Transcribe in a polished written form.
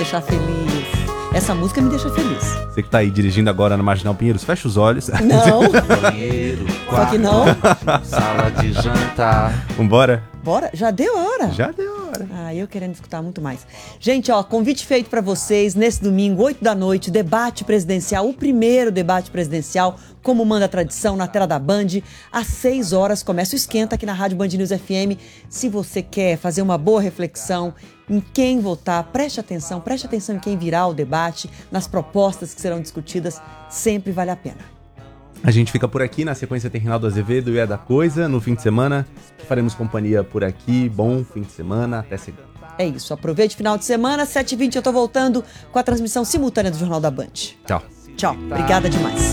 deixar feliz. Essa música me deixa feliz. Você que tá aí dirigindo agora na Marginal Pinheiros, fecha os olhos. Não. Banheiro, Só que não. sala de jantar. Vambora? Bora? Já deu a hora. Já deu a hora. Ah, eu querendo escutar muito mais. Gente, ó, convite feito pra vocês nesse domingo, 8 da noite, debate presidencial, o primeiro debate presidencial, como manda a tradição, na tela da Band. Às 6 horas começa o esquenta aqui na Rádio Band News FM. Se você quer fazer uma boa reflexão em quem votar, preste atenção em quem virá o debate, nas propostas que serão discutidas, sempre vale a pena. A gente fica por aqui, na sequência tem Reinaldo Azevedo e É da Coisa. No fim de semana, faremos companhia por aqui. Bom fim de semana, até segunda. É isso, aproveite o final de semana, 7h20 eu tô voltando com a transmissão simultânea do Jornal da Band. Tchau. Tchau, obrigada demais.